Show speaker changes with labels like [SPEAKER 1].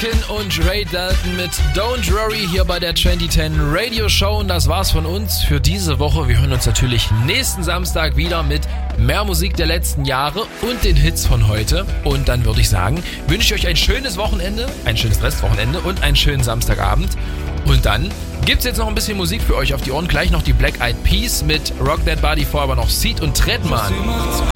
[SPEAKER 1] Und Ray Dalton mit Don't Worry hier bei der 2010 Radio Show. Und das war's von uns für diese Woche. Wir hören uns natürlich nächsten Samstag wieder mit mehr Musik der letzten Jahre und den Hits von heute. Und dann würde ich sagen, wünsche ich euch ein schönes Wochenende, ein schönes Restwochenende und einen schönen Samstagabend. Und dann gibt's jetzt noch ein bisschen Musik für euch auf die Ohren. Gleich noch die Black Eyed Peas mit Rock That Body, vor aber noch Seed und Treadman.